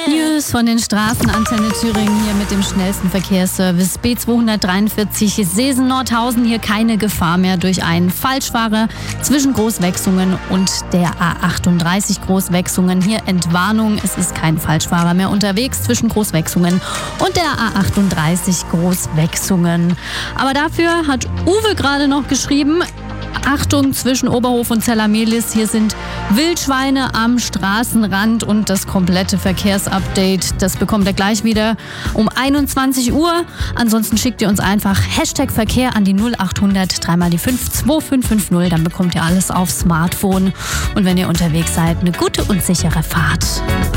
News von den Straßen Antenne Thüringen hier mit dem schnellsten Verkehrsservice B243 Seesen-Nordhausen. Hier keine Gefahr mehr durch einen Falschfahrer zwischen Großwechsungen und der A38 Großwechsungen. Hier Entwarnung, es ist kein Falschfahrer mehr unterwegs zwischen Großwechsungen und der A38 Großwechsungen. Aber dafür hat Uwe gerade noch geschrieben: Achtung, zwischen Oberhof und Zellamelis, hier sind Wildschweine am Straßenrand, und das komplette Verkehrsupdate, das bekommt ihr gleich wieder um 21 Uhr. Ansonsten schickt ihr uns einfach #Verkehr an die 0800 3 die 5 2550, dann bekommt ihr alles aufs Smartphone. Und wenn ihr unterwegs seid, eine gute und sichere Fahrt.